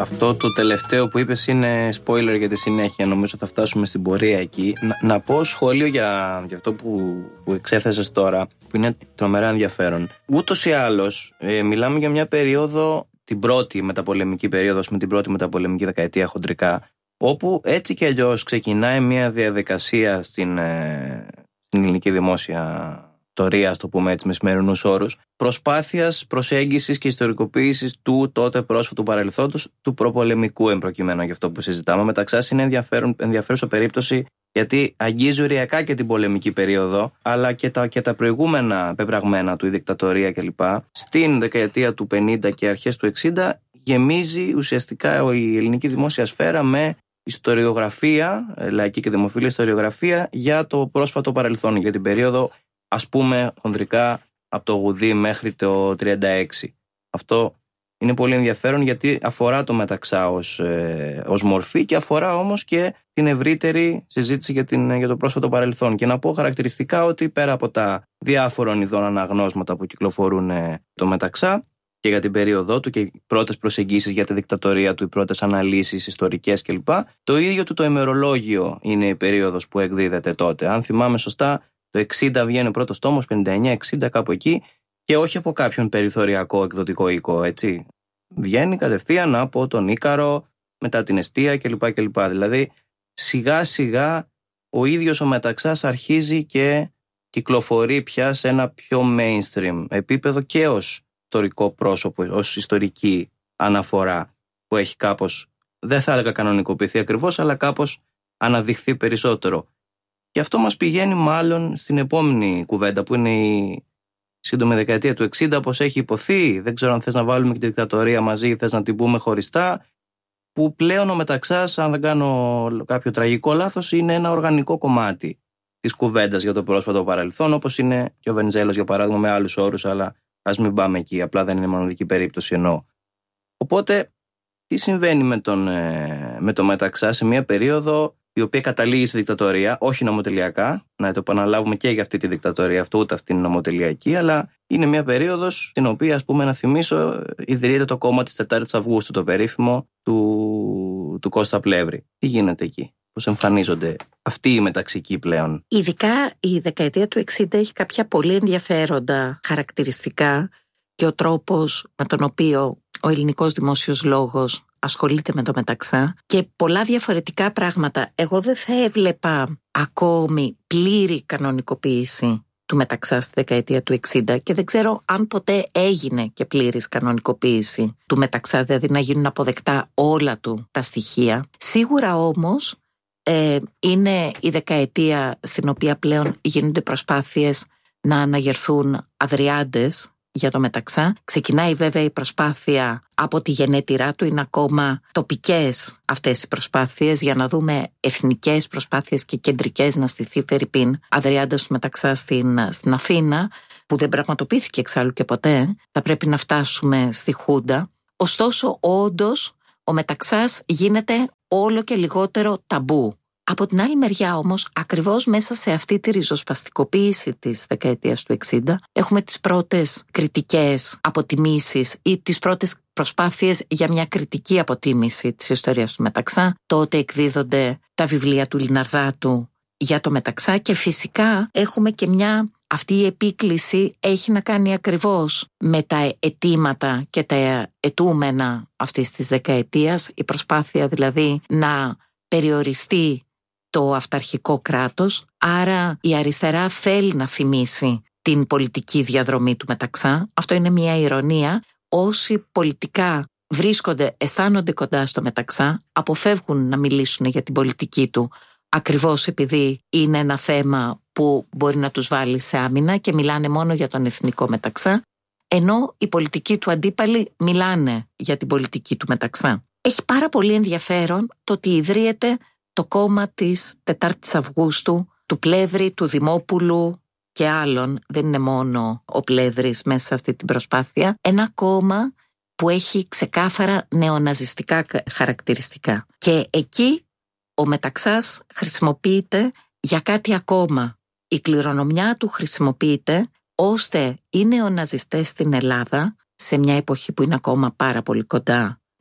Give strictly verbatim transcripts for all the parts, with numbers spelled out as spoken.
Αυτό το τελευταίο που είπες είναι spoiler για τη συνέχεια. Νομίζω θα φτάσουμε στην πορεία εκεί. Να, να πω σχόλιο για, για αυτό που, που εξέθεσες τώρα, που είναι τρομερά ενδιαφέρον. Ούτως ή άλλως, ε, μιλάμε για μια περίοδο, την πρώτη μεταπολεμική περίοδο, με την πρώτη μεταπολεμική δεκαετία χοντρικά, όπου έτσι και αλλιώς ξεκινάει μια διαδικασία στην, ε, στην ελληνική δημόσια ιστορία, ας το πούμε έτσι με σημερινούς όρους, προσπάθειας προσέγγισης και ιστορικοποίησης του τότε πρόσφατου παρελθόντος, του προπολεμικού εμπροκειμένου για αυτό που συζητάμε. Ο Μεταξάς είναι ενδιαφέρον, ενδιαφέρουσα περίπτωση, γιατί αγγίζει οριακά και την πολεμική περίοδο, αλλά και τα, και τα προηγούμενα πεπραγμένα του, η δικτατορία κλπ. Στην δεκαετία του πενήντα και αρχές του εξήντα γεμίζει ουσιαστικά η ελληνική δημόσια σφαίρα με ιστοριογραφία, λαϊκή και δημοφιλή ιστοριογραφία για το πρόσφατο παρελθόν, για την περίοδο, ας πούμε, χονδρικά από το Γουδί μέχρι το τριάντα έξι. Αυτό είναι πολύ ενδιαφέρον, γιατί αφορά το Μεταξά ως, ε, ως μορφή και αφορά όμως και την ευρύτερη συζήτηση για, την, για το πρόσφατο παρελθόν. Και να πω χαρακτηριστικά ότι πέρα από τα διάφορων ειδών αναγνώσματα που κυκλοφορούν ε, το Μεταξά και για την περίοδό του και οι πρώτες προσεγγίσεις για τη δικτατορία του, οι πρώτες αναλύσεις ιστορικές κλπ. Το ίδιο του το ημερολόγιο είναι η περίοδος που εκδίδεται τότε. Αν θυμάμαι σωστά, το εξήντα βγαίνει ο πρώτος τόμος, πενήντα εννιά εξήντα κάπου εκεί, και όχι από κάποιον περιθωριακό εκδοτικό οίκο, έτσι. Βγαίνει κατευθείαν από τον Ίκαρο, μετά την Εστία κλπ. κλπ. Δηλαδή, σιγά σιγά ο ίδιος ο Μεταξάς αρχίζει και κυκλοφορεί πια σε ένα πιο mainstream επίπεδο και ως ιστορικό πρόσωπο, ως ιστορική αναφορά που έχει κάπως, δεν θα έλεγα κανονικοποιηθεί ακριβώς, αλλά κάπως αναδειχθεί περισσότερο. Και αυτό μας πηγαίνει μάλλον στην επόμενη κουβέντα, που είναι η σύντομη δεκαετία του εξήντα, όπως έχει υποθεί. Δεν ξέρω αν θες να βάλουμε και τη δικτατορία μαζί ή θες να την πούμε χωριστά, που πλέον ο Μεταξάς, αν δεν κάνω κάποιο τραγικό λάθος, είναι ένα οργανικό κομμάτι της κουβέντας για το πρόσφατο παρελθόν, όπως είναι και ο Βενιζέλος, για παράδειγμα, με άλλους όρους, αλλά ας μην πάμε εκεί, απλά δεν είναι μοναδική περίπτωση εννοώ. Οπότε, τι συμβαίνει με τον, με το Μεταξά σε μια περίοδο η οποία καταλήγει στη δικτατορία, όχι νομοτελειακά, να το επαναλάβουμε και για αυτή τη δικτατορία, αυτό ούτε αυτή είναι νομοτελειακή, αλλά είναι μια περίοδος στην οποία, ας πούμε, να θυμίσω, ιδρύεται το κόμμα της Τετάρτης Αυγούστου, το περίφημο του, του Κώστα Πλεύρη. Τι γίνεται εκεί, πώς εμφανίζονται αυτοί οι μεταξικοί πλέον? Ειδικά η δεκαετία του εξήντα έχει κάποια πολύ ενδιαφέροντα χαρακτηριστικά και ο τρόπος με τον οποίο ο ελληνικός δημόσιος λόγος ασχολείται με το Μεταξά και πολλά διαφορετικά πράγματα. Εγώ δεν θα έβλεπα ακόμη πλήρη κανονικοποίηση του Μεταξά στη δεκαετία του εξήντα και δεν ξέρω αν ποτέ έγινε και πλήρης κανονικοποίηση του Μεταξά, δηλαδή να γίνουν αποδεκτά όλα του τα στοιχεία. Σίγουρα όμως ε, είναι η δεκαετία στην οποία πλέον γίνονται προσπάθειες να αναγερθούν αδριάντες για το Μεταξά. Ξεκινάει βέβαια η προσπάθεια από τη γενέτειρά του, είναι ακόμα τοπικές αυτές οι προσπάθειες για να δούμε εθνικές προσπάθειες και κεντρικές, να στηθεί φερειπίν αδριάντας του Μεταξά στην, στην Αθήνα, που δεν πραγματοποιήθηκε εξάλλου και ποτέ. Θα πρέπει να φτάσουμε στη Χούντα. Ωστόσο, όντως, ο Μεταξάς γίνεται όλο και λιγότερο ταμπού. Από την άλλη μεριά όμως, ακριβώς μέσα σε αυτή τη ριζοσπαστικοποίηση της δεκαετίας του εξήντα, έχουμε τις πρώτες κριτικές αποτιμήσεις ή τις πρώτες προσπάθειες για μια κριτική αποτίμηση της ιστορίας του Μεταξά. Τότε εκδίδονται τα βιβλία του Λιναρδάτου για το Μεταξά και φυσικά έχουμε και μια... Αυτή η επίκληση έχει να κάνει ακριβώς με τα αιτήματα και τα αιτούμενα αυτής της δεκαετίας, η προσπάθεια δηλαδή να περιοριστεί το αυταρχικό κράτος, άρα η αριστερά θέλει να θυμίσει την πολιτική διαδρομή του Μεταξά. Αυτό είναι μια ηρωνία. Όσοι πολιτικά βρίσκονται, αισθάνονται κοντά στο Μεταξά, αποφεύγουν να μιλήσουν για την πολιτική του, ακριβώς επειδή είναι ένα θέμα που μπορεί να τους βάλει σε άμυνα και μιλάνε μόνο για τον εθνικό Μεταξά, ενώ οι πολιτικοί του αντίπαλοι μιλάνε για την πολιτική του Μεταξά. Έχει πάρα πολύ ενδιαφέρον το ότι ιδρύεται το κόμμα της Τετάρτης Αυγούστου, του Πλεύρη, του Δημόπουλου και άλλων. Δεν είναι μόνο ο Πλεύρης μέσα σε αυτή την προσπάθεια. Ένα κόμμα που έχει ξεκάθαρα νεοναζιστικά χαρακτηριστικά. Και εκεί ο Μεταξάς χρησιμοποιείται για κάτι ακόμα. Η κληρονομιά του χρησιμοποιείται ώστε οι νεοναζιστές στην Ελλάδα, σε μια εποχή που είναι ακόμα πάρα πολύ κοντά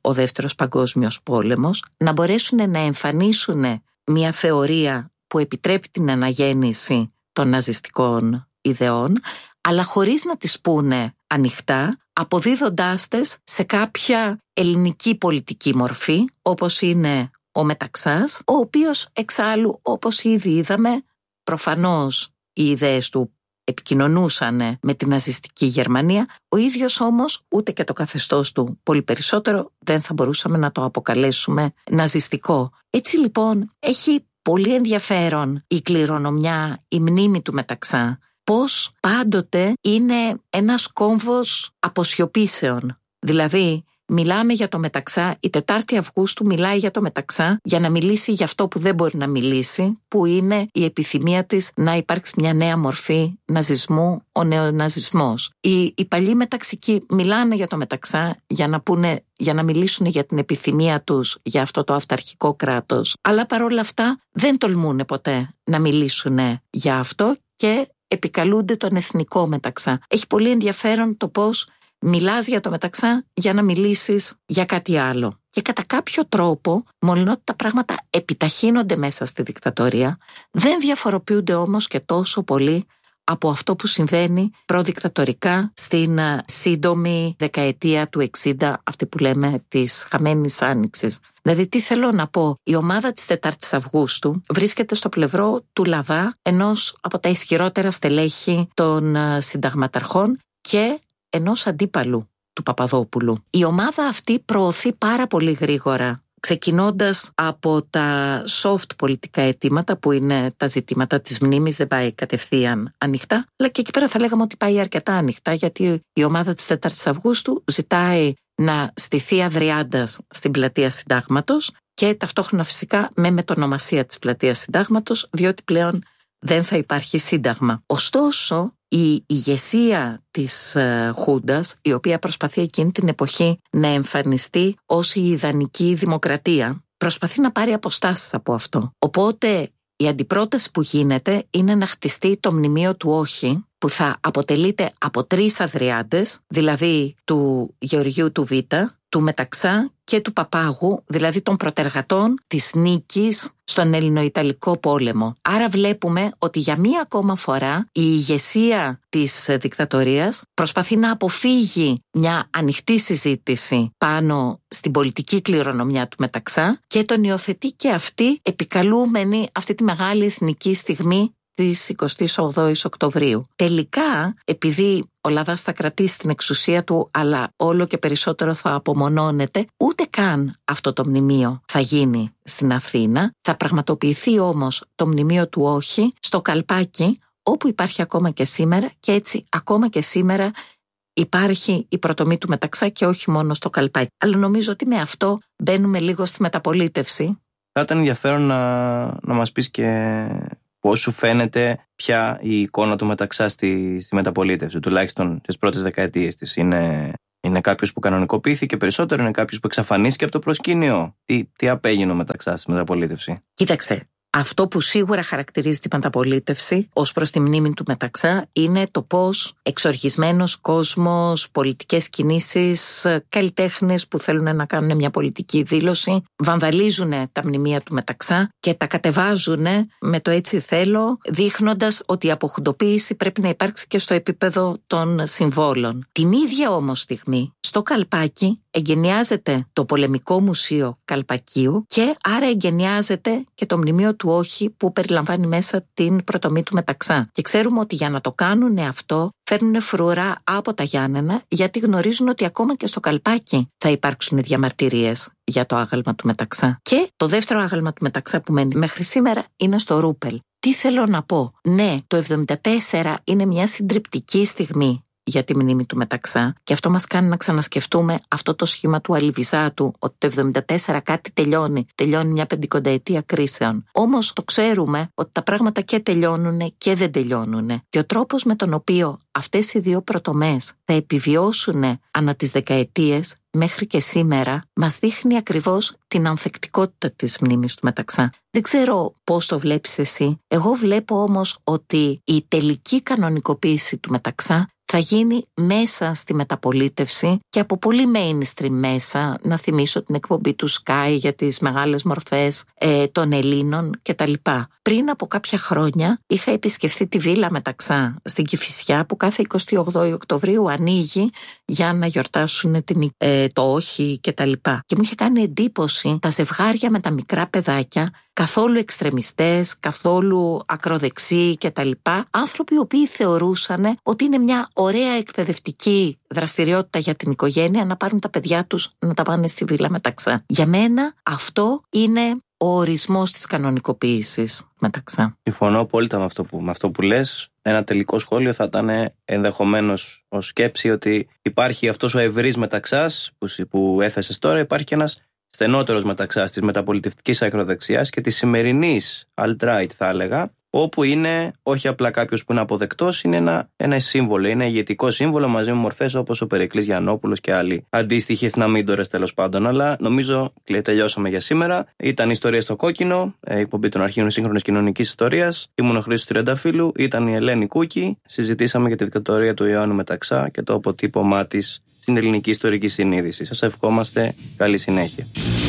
ο Δεύτερος Παγκόσμιος Πόλεμος, να μπορέσουν να εμφανίσουν μια θεωρία που επιτρέπει την αναγέννηση των ναζιστικών ιδεών, αλλά χωρίς να τις πούνε ανοιχτά, αποδίδοντάς τες σε κάποια ελληνική πολιτική μορφή, όπως είναι ο Μεταξάς, ο οποίος εξάλλου, όπως ήδη είδαμε, προφανώς οι ιδέες του επικοινωνούσαν με την ναζιστική Γερμανία, ο ίδιος όμως, ούτε και το καθεστώς του πολύ περισσότερο, δεν θα μπορούσαμε να το αποκαλέσουμε ναζιστικό. Έτσι λοιπόν έχει πολύ ενδιαφέρον η κληρονομιά, η μνήμη του Μεταξά, πώς πάντοτε είναι ένας κόμβος αποσιωπήσεων. Δηλαδή, μιλάμε για το Μεταξά, η Τετάρτη Αυγούστου μιλάει για το Μεταξά για να μιλήσει για αυτό που δεν μπορεί να μιλήσει, που είναι η επιθυμία της να υπάρξει μια νέα μορφή ναζισμού, ο νεοναζισμός. Οι, οι παλιοί μεταξικοί μιλάνε για το Μεταξά για να, πούνε, για να μιλήσουν για την επιθυμία τους για αυτό το αυταρχικό κράτος, αλλά παρόλα αυτά δεν τολμούν ποτέ να μιλήσουν για αυτό και επικαλούνται τον εθνικό Μεταξά. Έχει πολύ ενδιαφέρον το πώς μιλάς για το Μεταξά για να μιλήσεις για κάτι άλλο. Και κατά κάποιο τρόπο, μόλον τα πράγματα επιταχύνονται μέσα στη δικτατορία, δεν διαφοροποιούνται όμως και τόσο πολύ από αυτό που συμβαίνει προδικτατορικά στην σύντομη δεκαετία του εξήντα, αυτή που λέμε της χαμένης άνοιξης. Δηλαδή, τι θέλω να πω, η ομάδα της Τετάρτης Αυγούστου βρίσκεται στο πλευρό του Λαδά, ενός από τα ισχυρότερα στελέχη των συνταγματαρχών και ενός αντίπαλου του Παπαδόπουλου. Η ομάδα αυτή προωθεί πάρα πολύ γρήγορα, ξεκινώντας από τα soft πολιτικά αιτήματα που είναι τα ζητήματα της μνήμης, δεν πάει κατευθείαν ανοιχτά, αλλά και εκεί πέρα θα λέγαμε ότι πάει αρκετά ανοιχτά, γιατί η ομάδα της Τετάρτης Αυγούστου ζητάει να στηθεί Αδριάντας στην πλατεία Συντάγματος και ταυτόχρονα φυσικά με μετονομασία της πλατείας Συντάγματος, διότι πλέον δεν θα υπάρχει σύνταγμα. Ωστόσο, η ηγεσία της uh, Χούντας, η οποία προσπαθεί εκείνη την εποχή να εμφανιστεί ως η ιδανική δημοκρατία, προσπαθεί να πάρει αποστάσεις από αυτό. Οπότε η αντιπρόταση που γίνεται είναι να χτιστεί το μνημείο του όχι, που θα αποτελείται από τρεις Αδριάντες, δηλαδή του Γεωργίου του Β, του Μεταξά και του Παπάγου, δηλαδή των προτεργατών της νίκης στον Ελληνοϊταλικό πόλεμο. Άρα βλέπουμε ότι για μία ακόμα φορά η ηγεσία της δικτατορίας προσπαθεί να αποφύγει μια ανοιχτή συζήτηση πάνω στην πολιτική κληρονομιά του Μεταξά και τον υιοθετεί και αυτή επικαλούμενη αυτή τη μεγάλη εθνική στιγμή της εικοστής όγδοης Οκτωβρίου. Τελικά, επειδή ο Λαδάς θα κρατήσει την εξουσία του, αλλά όλο και περισσότερο θα απομονώνεται, ούτε καν αυτό το μνημείο θα γίνει στην Αθήνα. Θα πραγματοποιηθεί όμως το μνημείο του όχι στο Καλπάκι, όπου υπάρχει ακόμα και σήμερα, και έτσι ακόμα και σήμερα υπάρχει η προτομή του Μεταξά και όχι μόνο στο Καλπάκι. Αλλά νομίζω ότι με αυτό μπαίνουμε λίγο στη μεταπολίτευση. Θα ήταν ενδιαφέρον να, να μας πεις και πώς σου φαίνεται πια η εικόνα του Μεταξά στη, στη μεταπολίτευση, τουλάχιστον τις πρώτες δεκαετίες της. Είναι, είναι κάποιος που κανονικοποιήθηκε περισσότερο, είναι κάποιος που εξαφανίστηκε από το προσκήνιο. Τι, τι απέγινε ο Μεταξά στη μεταπολίτευση? Κοίταξε, αυτό που σίγουρα χαρακτηρίζει την μεταπολίτευση ως προς τη μνήμη του Μεταξά είναι το πώς εξοργισμένος κόσμος, πολιτικές κινήσεις, καλλιτέχνες που θέλουν να κάνουν μια πολιτική δήλωση βανδαλίζουν τα μνημεία του Μεταξά και τα κατεβάζουν με το έτσι θέλω, δείχνοντας ότι η αποχουντοποίηση πρέπει να υπάρξει και στο επίπεδο των συμβόλων. Την ίδια όμως στιγμή, στο Καλπάκι εγκαινιάζεται το Πολεμικό Μουσείο Καλπακίου και άρα εγκαινιάζεται και το μνημείο του όχι που περιλαμβάνει μέσα την προτομή του Μεταξά. Και ξέρουμε ότι για να το κάνουν αυτό φέρνουν φρουρά από τα Γιάννενα, γιατί γνωρίζουν ότι ακόμα και στο Καλπάκι θα υπάρξουν διαμαρτυρίες για το άγαλμα του Μεταξά. Και το δεύτερο άγαλμα του Μεταξά που μένει μέχρι σήμερα είναι στο Ρούπελ. Τι θέλω να πω? Ναι, το εβδομήντα τέσσερα είναι μια συντριπτική στιγμή για τη μνήμη του Μεταξά και αυτό μας κάνει να ξανασκεφτούμε αυτό το σχήμα του Αλιβιζάτου, ότι το εβδομήντα τέσσερα κάτι τελειώνει, τελειώνει μια πεντηκονταετία κρίσεων. Όμως το ξέρουμε ότι τα πράγματα και τελειώνουν και δεν τελειώνουν. Και ο τρόπος με τον οποίο αυτές οι δύο πρωτομές θα επιβιώσουν ανά τις δεκαετίες μέχρι και σήμερα μας δείχνει ακριβώς την ανθεκτικότητα της μνήμης του Μεταξά. Δεν ξέρω πώς το βλέπεις εσύ. Εγώ βλέπω όμως ότι η τελική κανονικοποίηση του Μεταξά θα γίνει μέσα στη μεταπολίτευση και από πολύ mainstream μέσα. Να θυμίσω την εκπομπή του Sky για τις μεγάλες μορφές ε, των Ελλήνων κτλ. Πριν από κάποια χρόνια είχα επισκεφθεί τη Βίλα Μεταξά στην Κηφισιά, που κάθε εικοστή όγδοη Οκτωβρίου ανοίγει για να γιορτάσουν την, ε, το όχι κτλ. Και μου είχε κάνει εντύπωση τα ζευγάρια με τα μικρά παιδάκια, καθόλου εξτρεμιστές, καθόλου ακροδεξιοί κτλ. Άνθρωποι οι οποίοι θεωρούσαν ότι είναι μια ωραία εκπαιδευτική δραστηριότητα για την οικογένεια να πάρουν τα παιδιά τους να τα πάνε στη Βίλα Μεταξά. Για μένα αυτό είναι ο ορισμός της κανονικοποίησης Μεταξά. Συμφωνώ απόλυτα με αυτό που, με αυτό που λες. Ένα τελικό σχόλιο θα ήταν ενδεχομένως ως σκέψη ότι υπάρχει αυτός ο ευρύς Μεταξάς που, που έθεσες τώρα, υπάρχει και ένας στενότερος Μεταξάς της μεταπολιτευτικής ακροδεξιάς και της σημερινής alt-right, θα έλεγα, όπου είναι όχι απλά κάποιος που είναι αποδεκτός, είναι ένα, ένα σύμβολο, είναι ηγετικό σύμβολο μαζί με μορφές όπως ο Περικλής Γιαννόπουλος και άλλοι αντίστοιχοι εθναμίντορες τέλος πάντων. Αλλά νομίζω τελειώσαμε για σήμερα. Ήταν η Ιστορία στο Κόκκινο, η εκπομπή των αρχείων σύγχρονης κοινωνικής ιστορίας. Ήμουν ο Χρήστος Τριανταφύλου, ήταν η Ελένη Κούκη. Συζητήσαμε για τη δικτατορία του Ιωάννου Μεταξά και το αποτύπωμά της στην ελληνική ιστορική συνείδηση. Σας ευχόμαστε καλή συνέχεια.